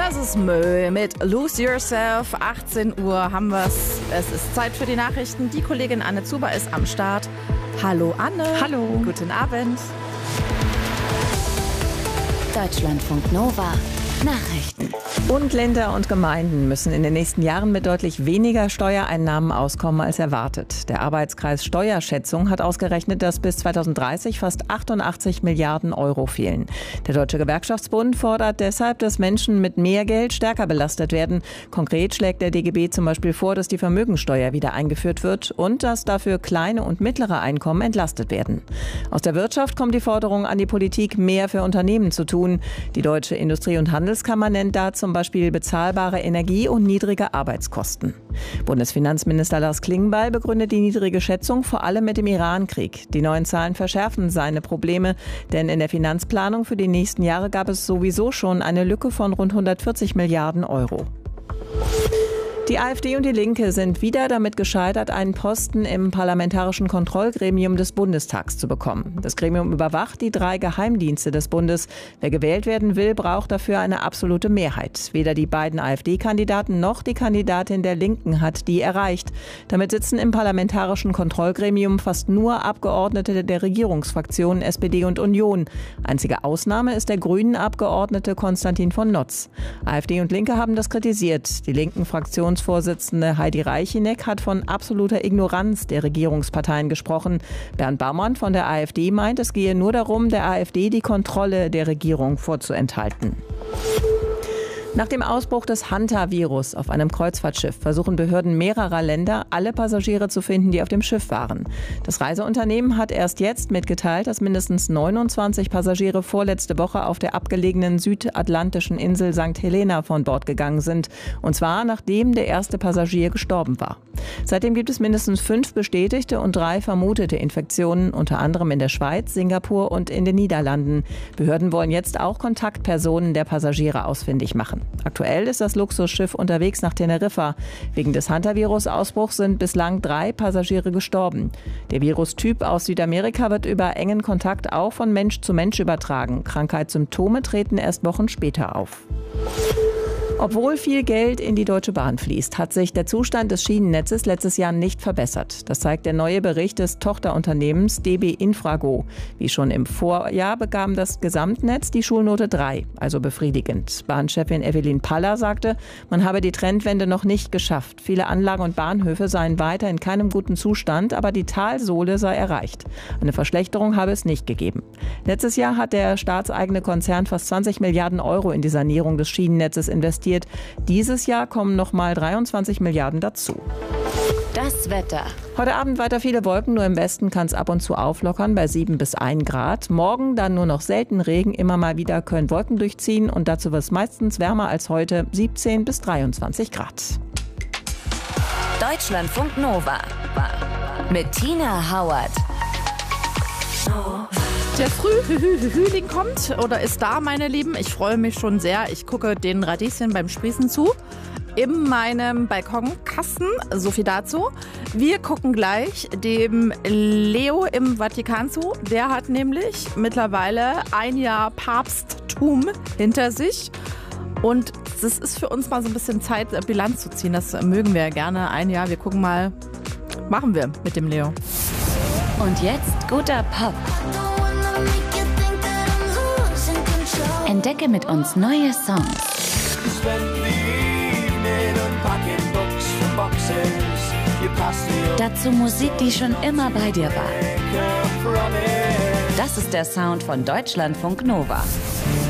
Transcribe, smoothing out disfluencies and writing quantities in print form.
Das ist Mö mit Lose Yourself. 18 Uhr haben wir's. Es ist Zeit für die Nachrichten. Die Kollegin Anne Zuber ist am Start. Hallo Anne. Hallo. Guten Abend. Deutschlandfunk Nova. Nachrichten. Bund, Länder und Gemeinden müssen in den nächsten Jahren mit deutlich weniger Steuereinnahmen auskommen als erwartet. Der Arbeitskreis Steuerschätzung hat ausgerechnet, dass bis 2030 fast 88 Milliarden Euro fehlen. Der Deutsche Gewerkschaftsbund fordert deshalb, dass Menschen mit mehr Geld stärker belastet werden. Konkret schlägt der DGB zum Beispiel vor, dass die Vermögensteuer wieder eingeführt wird und dass dafür kleine und mittlere Einkommen entlastet werden. Aus der Wirtschaft kommt die Forderung an die Politik, mehr für Unternehmen zu tun. Die Deutsche Industrie- und Handelskammer nennt da zum Beispiel bezahlbare Energie und niedrige Arbeitskosten. Bundesfinanzminister Lars Klingbeil begründet die niedrige Schätzung vor allem mit dem Irankrieg. Die neuen Zahlen verschärfen seine Probleme, denn in der Finanzplanung für die nächsten Jahre gab es sowieso schon eine Lücke von rund 140 Milliarden Euro. Die AfD und die Linke sind wieder damit gescheitert, einen Posten im parlamentarischen Kontrollgremium des Bundestags zu bekommen. Das Gremium überwacht die 3 Geheimdienste des Bundes. Wer gewählt werden will, braucht dafür eine absolute Mehrheit. Weder die beiden AfD-Kandidaten noch die Kandidatin der Linken hat die erreicht. Damit sitzen im parlamentarischen Kontrollgremium fast nur Abgeordnete der Regierungsfraktionen SPD und Union. Einzige Ausnahme ist der Grünen-Abgeordnete Konstantin von Notz. AfD und Linke haben das kritisiert. Die linken Fraktionsvorsitzende Heidi Reicheneck hat von absoluter Ignoranz der Regierungsparteien gesprochen. Bernd Baumann von der AfD meint, es gehe nur darum, der AfD die Kontrolle der Regierung vorzuenthalten. Nach dem Ausbruch des Hanta-Virus auf einem Kreuzfahrtschiff versuchen Behörden mehrerer Länder, alle Passagiere zu finden, die auf dem Schiff waren. Das Reiseunternehmen hat erst jetzt mitgeteilt, dass mindestens 29 Passagiere vorletzte Woche auf der abgelegenen südatlantischen Insel St. Helena von Bord gegangen sind. Und zwar, nachdem der erste Passagier gestorben war. Seitdem gibt es mindestens 5 bestätigte und 3 vermutete Infektionen, unter anderem in der Schweiz, Singapur und in den Niederlanden. Behörden wollen jetzt auch Kontaktpersonen der Passagiere ausfindig machen. Aktuell ist das Luxusschiff unterwegs nach Teneriffa. Wegen des Hantavirus-Ausbruchs sind bislang 3 Passagiere gestorben. Der Virustyp aus Südamerika wird über engen Kontakt auch von Mensch zu Mensch übertragen. Krankheitssymptome treten erst Wochen später auf. Obwohl viel Geld in die Deutsche Bahn fließt, hat sich der Zustand des Schienennetzes letztes Jahr nicht verbessert. Das zeigt der neue Bericht des Tochterunternehmens DB Infrago. Wie schon im Vorjahr bekam das Gesamtnetz die Schulnote 3, also befriedigend. Bahnchefin Evelyn Paller sagte, man habe die Trendwende noch nicht geschafft. Viele Anlagen und Bahnhöfe seien weiter in keinem guten Zustand, aber die Talsohle sei erreicht. Eine Verschlechterung habe es nicht gegeben. Letztes Jahr hat der staatseigene Konzern fast 20 Milliarden Euro in die Sanierung des Schienennetzes investiert. Dieses Jahr kommen noch mal 23 Milliarden dazu. Das Wetter. Heute Abend weiter viele Wolken, nur im Westen kann es ab und zu auflockern bei 7 bis 1 Grad. Morgen dann nur noch selten Regen, immer mal wieder können Wolken durchziehen und dazu wird es meistens wärmer als heute, 17 bis 23 Grad. Deutschlandfunk Nova. Mit Tina Hauert. Der Frühling kommt oder ist da, meine Lieben. Ich freue mich schon sehr. Ich gucke den Radieschen beim Sprießen zu in meinem Balkonkasten. So viel dazu. Wir gucken gleich dem Leo im Vatikan zu. Der hat nämlich mittlerweile ein Jahr Papsttum hinter sich. Und das ist für uns mal so ein bisschen Zeit, Bilanz zu ziehen. Das mögen wir gerne. Ein Jahr, wir gucken mal, machen wir mit dem Leo. Und jetzt guter Pop. Entdecke mit uns neue Songs. Dazu Musik, die schon immer bei dir war. Das ist der Sound von Deutschlandfunk Nova.